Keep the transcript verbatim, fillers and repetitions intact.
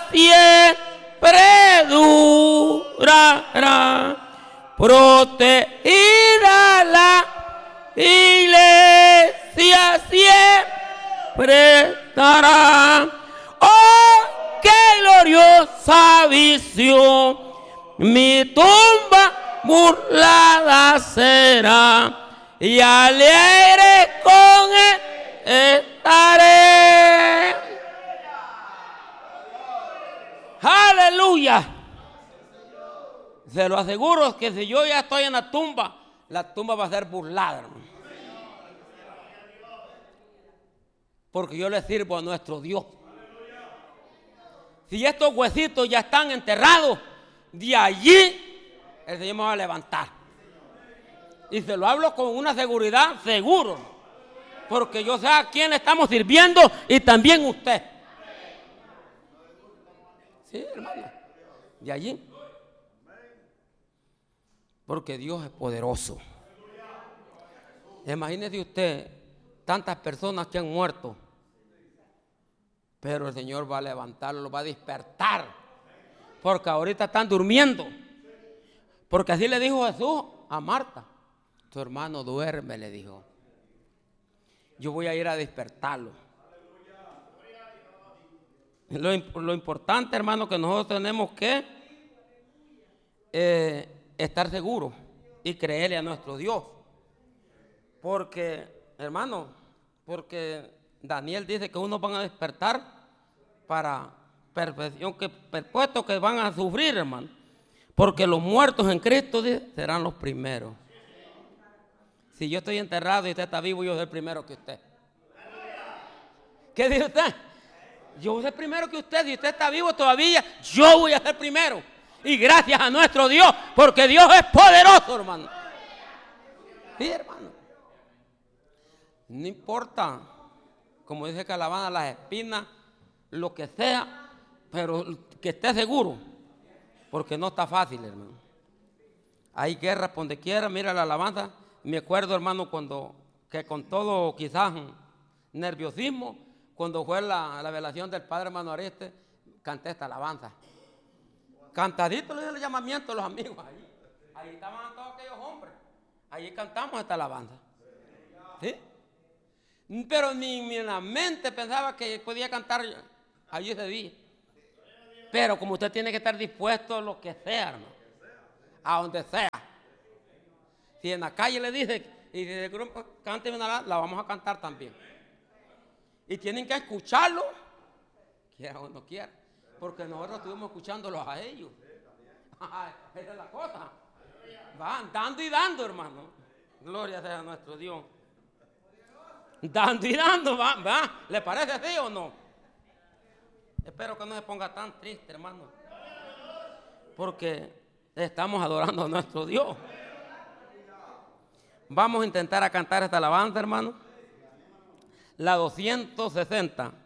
siempre durará. Protegida la iglesia siempre estará. Oh, qué gloriosa visión, mi tumba burlada será y alegre con él estaré. Aleluya. Se lo aseguro que si yo ya estoy en la tumba, la tumba va a ser burlada, hermano. Porque yo le sirvo a nuestro Dios. Si estos huesitos ya están enterrados, de allí el Señor me va a levantar. Y se lo hablo con una seguridad, seguro. Porque yo sé a quién le estamos sirviendo y también usted. Sí, hermano. De allí. Porque Dios es poderoso. Imagínese usted tantas personas que han muerto, pero el Señor va a levantarlo, lo va a despertar, porque ahorita están durmiendo. Porque así le dijo Jesús a Marta: tu hermano duerme, le dijo. Yo voy a ir a despertarlo. Lo, lo importante, hermano, que nosotros tenemos que eh, estar seguros y creerle a nuestro Dios. Porque, hermano, porque Daniel dice que unos van a despertar para perfección, que perpuesto que van a sufrir, hermano. Porque los muertos en Cristo dice, serán los primeros. Si yo estoy enterrado y usted está vivo, yo soy el primero que usted. ¿Qué dice usted? Yo soy el primero que usted. Si usted está vivo todavía, yo voy a ser primero. Y gracias a nuestro Dios, porque Dios es poderoso, hermano. Sí, hermano. No importa, como dice Calavana, las espinas, lo que sea, pero que esté seguro, porque no está fácil, hermano. Hay guerras por donde quiera. Mira la alabanza. Me acuerdo, hermano, cuando, que con todo quizás nerviosismo, cuando fue la, la velación del padre hermano Ariste, canté esta alabanza. Cantadito le dio el llamamiento a los amigos ahí. Ahí estaban todos aquellos hombres. Ahí cantamos esta alabanza. ¿Sí? Pero ni, ni en la mente pensaba que podía cantar allí ese día. Pero como usted tiene que estar dispuesto a lo que sea, hermano, a donde sea. Si en la calle le dice, y si el grupo cánteme una, la vamos a cantar también. Y tienen que escucharlo, quiera o no quiera, porque nosotros estuvimos escuchándolos a ellos. Esa es la cosa. Van dando y dando, hermano. Gloria sea a nuestro Dios. Dando y dando, va, va. ¿Le parece así o no? Espero que no se ponga tan triste, hermano, porque estamos adorando a nuestro Dios. Vamos a intentar a cantar esta alabanza, hermano. La doscientos sesenta.